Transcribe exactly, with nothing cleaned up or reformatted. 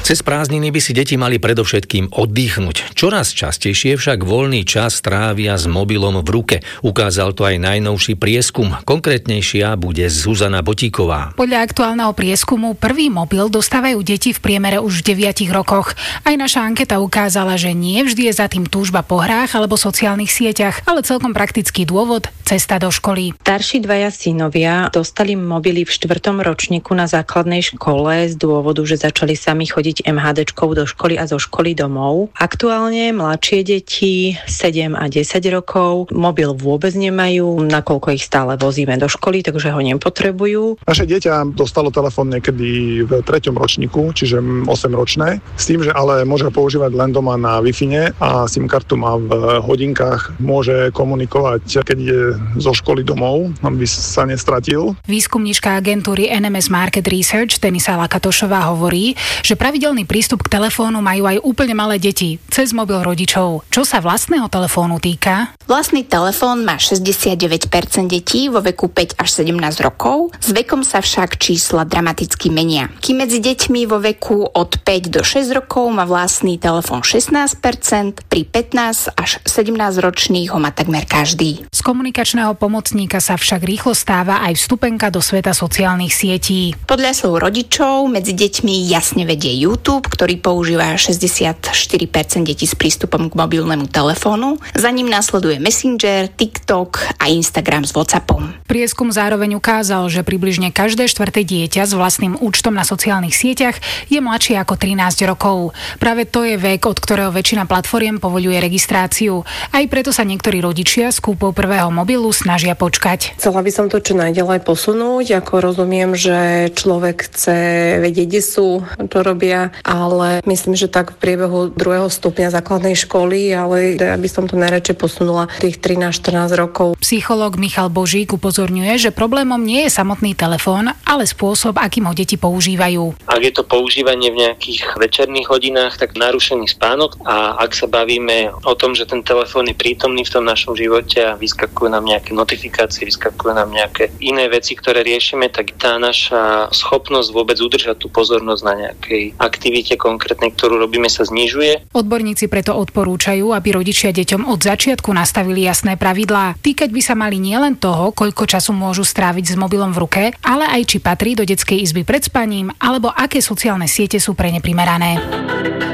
Cez prázdniny by si deti mali predovšetkým oddychnúť. Čoraz častejšie však voľný čas trávia s mobilom v ruke. Ukázal to aj najnovší prieskum. Konkrétnejšia bude Zuzana Botíková. Podľa aktuálneho prieskumu prvý mobil dostávajú deti v priemere už v deviatich rokoch. Aj naša anketa ukázala, že nie vždy je za tým túžba po hrách alebo sociálnych sieťach, ale celkom praktický dôvod – cesta do školy. Starší dvaja synovia dostali mobily v štvrtom ročníku na základnej škole z dôvodu, že začali sami chodiť em há déčkou do školy a zo školy domov. Aktuálne mladšie deti sedem a desať rokov mobil vôbec nemajú, nakoľko ich stále vozíme do školy, takže ho nepotrebujú. Naše dieťa dostalo telefón niekedy v treťom ročníku, čiže osem ročné, s tým, že ale môže ho používať len doma na Wi-Fi a SIM kartu má v hodinkách, môže komunikovať, keď ide zo školy domov, aby sa nestratil. Výskumníčka agentúry en em es Market Research Denisa Lakatošová hovorí, že pravidelný prístup k telefónu majú aj úplne malé deti cez mobil rodičov. Čo sa vlastného telefónu týka? Vlastný telefón má šesťdesiatdeväť percent detí vo veku päť až sedemnásť rokov, s vekom sa však čísla dramaticky menia. Kým medzi deťmi vo veku od päť do šesť rokov má vlastný telefón šestnásť percent, pri pätnásť až sedemnásť ročných ho má takmer každý. Z komunikačného pomocníka sa však rýchlo stáva aj vstupenka do sveta sociálnych sietí. Podľa slov rodičov medzi deťmi jasne vedie YouTube, ktorý používa šesťdesiatštyri percent detí s prístupom k mobilnému telefónu. Za ním následuje Messenger, TikTok a Instagram s WhatsAppom. Prieskum zároveň ukázal, že približne každé štvrté dieťa s vlastným účtom na sociálnych sieťach je mladšie ako trinásť rokov. Práve to je vek, od ktorého väčšina platformiem povoľuje registráciu. Aj preto sa niektorí rodičia s kúpou prvého mobilu snažia počkať. Chcela by som to čo najďalej posunúť, ako rozumiem, že človek chce vedieť, kde sú, čo robia, ale myslím, že tak v priebehu druhého stupňa základnej školy, ale ja by som to najradšej posunula tých trinásť štrnásť rokov. Psychológ Michal Božík upozorňuje, že problémom nie je samotný telefón, ale spôsob, akým ho deti používajú. Ak je to používanie v nejakých večerných hodinách, tak narušený spánok, a ak sa bavíme o tom, že ten telefón je prítomný v tom našom živote a vyskakujú nám nejaké notifikácie, vyskakujú nám nejaké iné veci, ktoré riešime, tak tá naša schopnosť vôbec udržať tú pozornosť na nejakej aktivite konkrétnej, ktorú robíme, sa znižuje. Odborníci preto odporúčajú, aby rodičia deťom od začiatku nastavili jasné pravidlá. Týkať by sa mali nielen toho, koľko času môžu stráviť s mobilom v ruke, ale aj či patrí do detskej izby pred spaním, alebo aké sociálne siete sú pre ne primerané.